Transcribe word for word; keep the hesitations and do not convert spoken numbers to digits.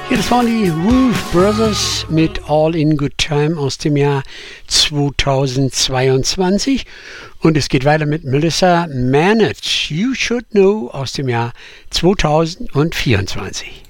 Ja, das waren die Wolf Brothers mit All in Good Time aus dem Jahr zweitausendzweiundzwanzig. Und es geht weiter mit Melissa Manage, You Should Know aus dem Jahr zweitausendvierundzwanzig.